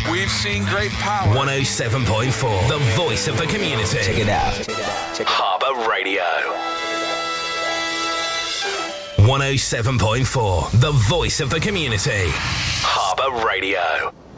We've seen great power. 107.4, the voice of the community. Check it out. Harbour Radio. 107.4, the voice of the community. Harbour Radio.